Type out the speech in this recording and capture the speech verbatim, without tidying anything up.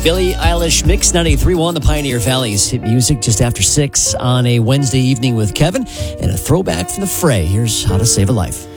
Billie Eilish Mix ninety-three point one, the Pioneer Valley's hit music just after six on a Wednesday evening with Kevin, and a throwback from the Fray. Here's How to Save a Life.